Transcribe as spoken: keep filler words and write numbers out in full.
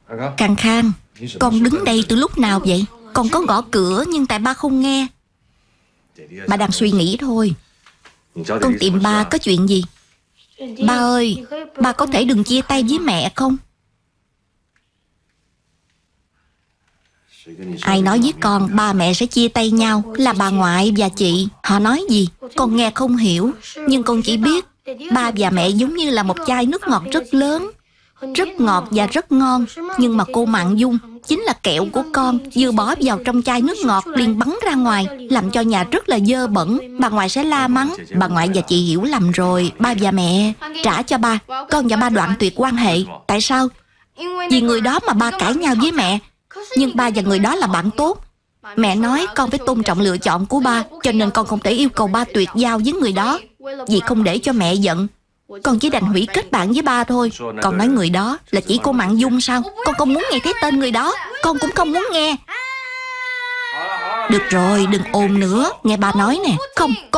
Khang Khang, con đứng đây từ lúc nào vậy? Con có gõ cửa nhưng tại ba không nghe. Ba đang suy nghĩ thôi. Con tìm ba có chuyện gì? Ba ơi, ba có thể đừng chia tay với mẹ không? Ai nói với con ba mẹ sẽ chia tay nhau? Là bà ngoại và chị. Họ nói gì? Con nghe không hiểu. Nhưng con chỉ biết ba và mẹ giống như là một chai nước ngọt rất lớn, rất ngọt và rất ngon. Nhưng mà cô Mạn Dung chính là kẹo của con, vừa bỏ vào trong chai nước ngọt liền bắn ra ngoài, làm cho nhà rất là dơ bẩn. Bà ngoại sẽ la mắng. Bà ngoại và chị hiểu lầm rồi. Ba và mẹ trả cho ba. Con và ba đoạn tuyệt quan hệ. Tại sao? Vì người đó mà ba cãi nhau với mẹ. Nhưng ba và người đó là bạn tốt. Mẹ nói con phải tôn trọng lựa chọn của ba, cho nên con không thể yêu cầu ba tuyệt giao với người đó. Vì không để cho mẹ giận, con chỉ đành hủy kết bạn với ba thôi. Con nói người đó là chỉ cô Mạn Dung sao? Con không muốn nghe thấy tên người đó. Con cũng không muốn nghe. Được rồi, đừng ồn nữa. Nghe ba nói nè. Không, con